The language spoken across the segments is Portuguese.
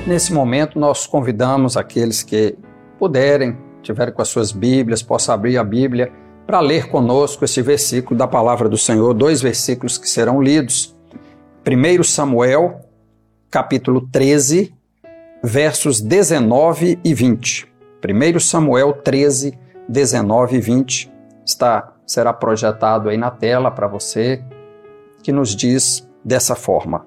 Nesse momento, nós convidamos aqueles que puderem, tiverem com as suas Bíblias, possam abrir a Bíblia para ler conosco esse versículo da Palavra do Senhor, 2 versículos que serão lidos. 1 Samuel, capítulo 13, versos 19 e 20. 1 Samuel 13, 19 e 20 será projetado aí na tela para você, que nos diz dessa forma.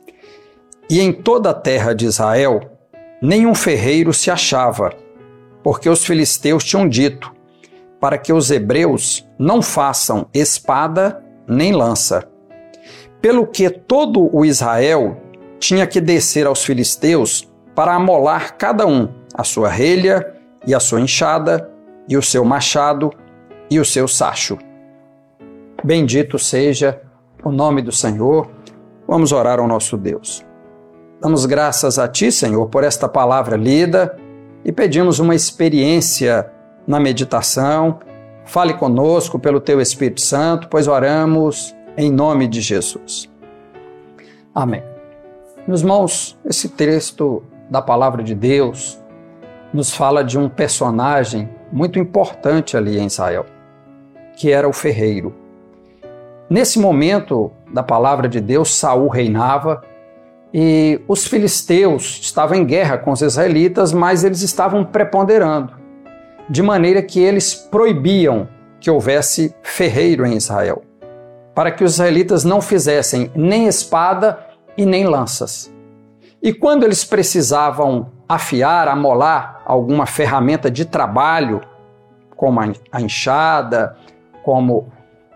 E em toda a terra de Israel, nenhum ferreiro se achava, porque os filisteus tinham dito, para que os hebreus não façam espada nem lança. Pelo que todo o Israel tinha que descer aos filisteus para amolar cada um a sua relha e a sua enxada e o seu machado e o seu sacho. Bendito seja o nome do Senhor. Vamos orar ao nosso Deus. Damos graças a Ti, Senhor, por esta palavra lida e pedimos uma experiência na meditação. Fale conosco pelo Teu Espírito Santo, pois oramos em nome de Jesus. Amém. Meus irmãos, esse texto da palavra de Deus nos fala de um personagem muito importante ali em Israel, que era o ferreiro. Nesse momento da palavra de Deus, Saul reinava e os filisteus estavam em guerra com os israelitas, mas eles estavam preponderando, de maneira que eles proibiam que houvesse ferreiro em Israel, para que os israelitas não fizessem nem espada e nem lanças. E quando eles precisavam afiar, amolar alguma ferramenta de trabalho, como a enxada, como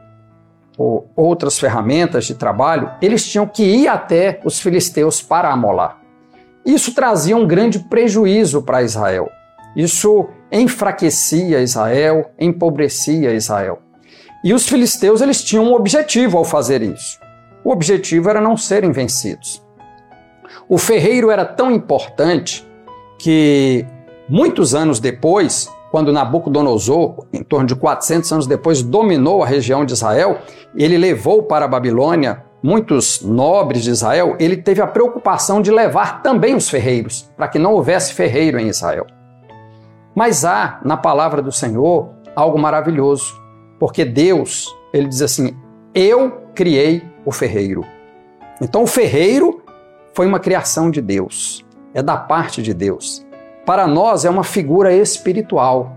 outras ferramentas de trabalho, eles tinham que ir até os filisteus para amolar. Isso trazia um grande prejuízo para Israel. Isso enfraquecia Israel, empobrecia Israel. E os filisteus, eles tinham um objetivo ao fazer isso. O objetivo era não serem vencidos. O ferreiro era tão importante que muitos anos depois, quando Nabucodonosor, em torno de 400 anos depois, dominou a região de Israel, ele levou para a Babilônia muitos nobres de Israel, ele teve a preocupação de levar também os ferreiros, para que não houvesse ferreiro em Israel. Mas há, na palavra do Senhor, algo maravilhoso, porque Deus, ele diz assim, eu criei o ferreiro. Então o ferreiro foi uma criação de Deus, é da parte de Deus. Para nós é uma figura espiritual,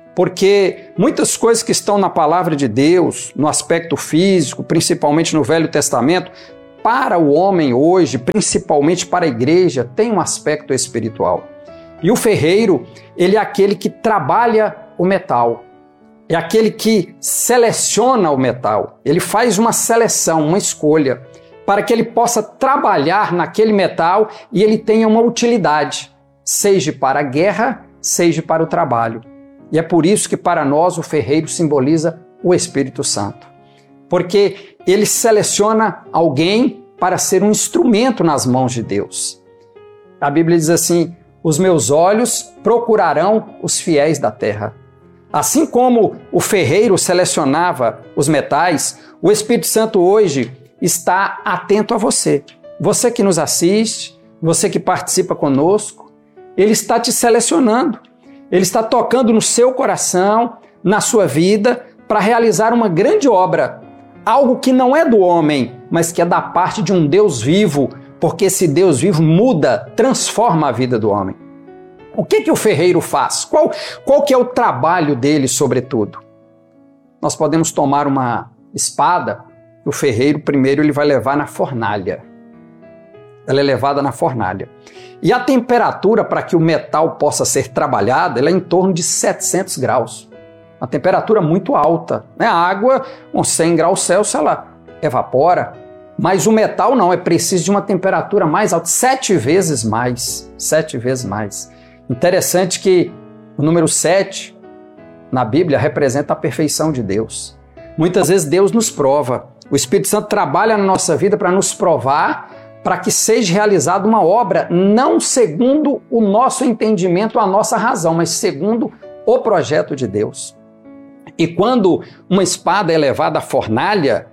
porque muitas coisas que estão na palavra de Deus, no aspecto físico, principalmente no Velho Testamento, para o homem hoje, principalmente para a igreja, tem um aspecto espiritual. E o ferreiro, ele é aquele que trabalha o metal, é aquele que seleciona o metal, ele faz uma seleção, uma escolha, para que ele possa trabalhar naquele metal e ele tenha uma utilidade, seja para a guerra, seja para o trabalho. E é por isso que para nós o ferreiro simboliza o Espírito Santo. Porque ele seleciona alguém para ser um instrumento nas mãos de Deus. A Bíblia diz assim, os meus olhos procurarão os fiéis da terra. Assim como o ferreiro selecionava os metais, o Espírito Santo hoje está atento a você. Você que nos assiste, você que participa conosco, ele está te selecionando. Ele está tocando no seu coração, na sua vida, para realizar uma grande obra. Algo que não é do homem, mas que é da parte de um Deus vivo, porque esse Deus vivo muda, transforma a vida do homem. O que o ferreiro faz? Qual que é o trabalho dele, sobretudo? Nós podemos tomar uma espada, o ferreiro primeiro ele vai levar na fornalha. Ela é levada na fornalha. E a temperatura para que o metal possa ser trabalhado, ela é em torno de 700 graus. Uma temperatura muito alta. A água, com 100 graus Celsius, ela evapora. Mas o metal não, é preciso de uma temperatura mais alta, 7 vezes mais. 7 vezes mais. Interessante que o número 7 na Bíblia representa a perfeição de Deus. Muitas vezes Deus nos prova. O Espírito Santo trabalha na nossa vida para nos provar, para que seja realizada uma obra, não segundo o nosso entendimento, a nossa razão, mas segundo o projeto de Deus. E quando uma espada é levada à fornalha,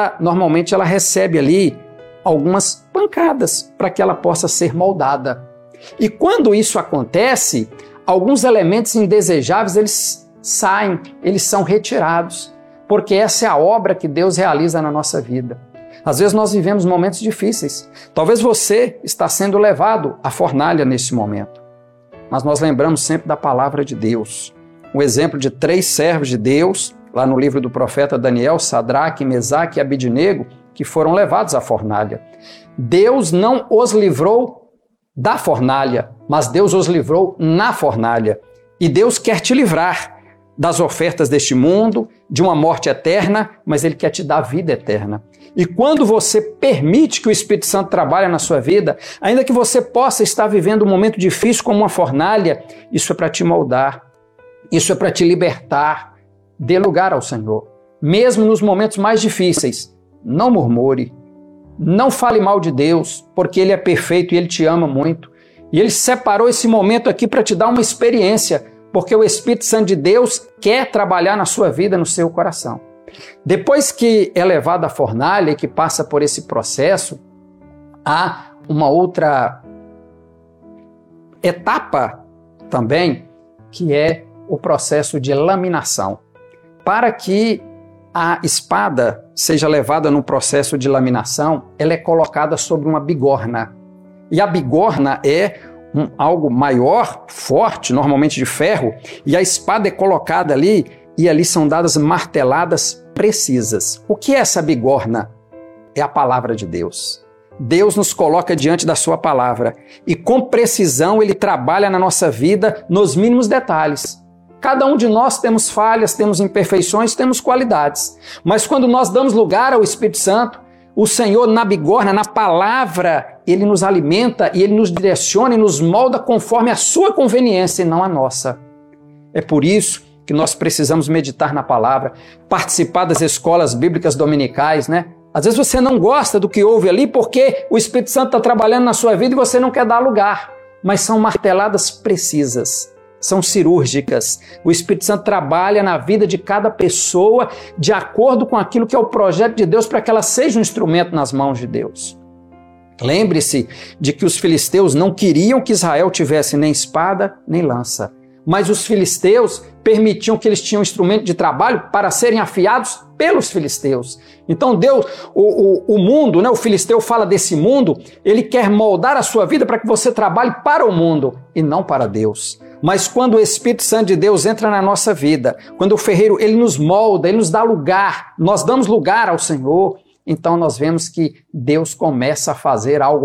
normalmente ela recebe ali algumas pancadas para que ela possa ser moldada. E quando isso acontece, alguns elementos indesejáveis, eles saem, eles são retirados, porque essa é a obra que Deus realiza na nossa vida. Às vezes nós vivemos momentos difíceis. Talvez você está sendo levado à fornalha nesse momento. Mas nós lembramos sempre da palavra de Deus. O exemplo de 3 servos de Deus, lá no livro do profeta Daniel, Sadraque, Mesaque e Abidnego, que foram levados à fornalha. Deus não os livrou da fornalha, mas Deus os livrou na fornalha. E Deus quer te livrar das ofertas deste mundo, de uma morte eterna, mas Ele quer te dar vida eterna. E quando você permite que o Espírito Santo trabalhe na sua vida, ainda que você possa estar vivendo um momento difícil como uma fornalha, isso é para te moldar, isso é para te libertar. Dê lugar ao Senhor. Mesmo nos momentos mais difíceis, não murmure, não fale mal de Deus, porque Ele é perfeito e Ele te ama muito. E Ele separou esse momento aqui para te dar uma experiência, porque o Espírito Santo de Deus quer trabalhar na sua vida, no seu coração. Depois que é levado à fornalha e que passa por esse processo, há uma outra etapa também, que é o processo de laminação. Para que a espada seja levada no processo de laminação, ela é colocada sobre uma bigorna. E a bigorna é algo maior, forte, normalmente de ferro, e a espada é colocada ali, e ali são dadas marteladas precisas. O que é essa bigorna? É a palavra de Deus. Deus nos coloca diante da sua palavra, e com precisão Ele trabalha na nossa vida nos mínimos detalhes. Cada um de nós temos falhas, temos imperfeições, temos qualidades. Mas quando nós damos lugar ao Espírito Santo, o Senhor na bigorna, na palavra, Ele nos alimenta e Ele nos direciona e nos molda conforme a sua conveniência e não a nossa. É por isso que nós precisamos meditar na palavra, participar das escolas bíblicas dominicais, né? Às vezes você não gosta do que ouve ali porque o Espírito Santo está trabalhando na sua vida e você não quer dar lugar. Mas são marteladas precisas. São cirúrgicas. O Espírito Santo trabalha na vida de cada pessoa de acordo com aquilo que é o projeto de Deus para que ela seja um instrumento nas mãos de Deus. Lembre-se de que os filisteus não queriam que Israel tivesse nem espada nem lança, mas os filisteus permitiam que eles tinham um instrumento de trabalho para serem afiados pelos filisteus. Então Deus, o mundo, né, o filisteu fala desse mundo, ele quer moldar a sua vida para que você trabalhe para o mundo e não para Deus. Mas quando o Espírito Santo de Deus entra na nossa vida, quando o ferreiro ele nos molda, ele nos dá lugar, nós damos lugar ao Senhor, então nós vemos que Deus começa a fazer algo